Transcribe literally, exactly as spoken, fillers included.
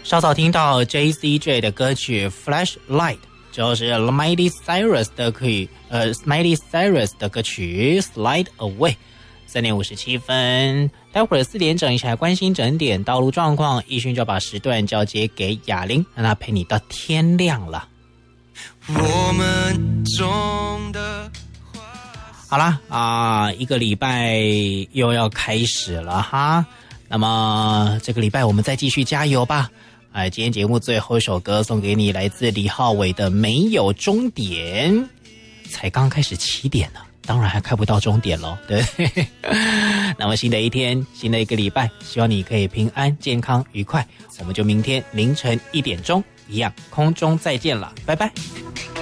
稍早听到 J C J 的歌曲 Flashlight， 之后是 Miley Cyrus 的曲呃 Miley Cyrus 的歌曲 Slide Away。三点五十七分，待会儿四点整一起来关心整点道路状况，奕迅就要把时段交接给雅玲，让她陪你到天亮了。我们种的好啦啊，一个礼拜又要开始了哈。那么这个礼拜我们再继续加油吧。哎，今天节目最后一首歌送给你，来自李浩伟的《没有终点》。才刚开始起点呢，当然还看不到终点咯，对不对？那么新的一天，新的一个礼拜，希望你可以平安、健康、愉快。我们就明天凌晨一点钟一样空中再见了，拜拜。